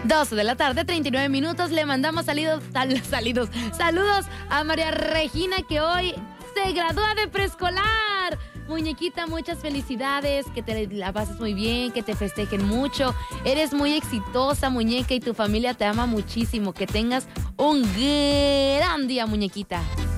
12 de la tarde, 39 minutos. Le mandamos saludos a María Regina, que hoy se gradúa de preescolar. Muñequita, muchas felicidades, que te la pases muy bien, que te festejen mucho. Eres muy exitosa, muñeca, y tu familia te ama muchísimo. Que tengas un gran día, muñequita.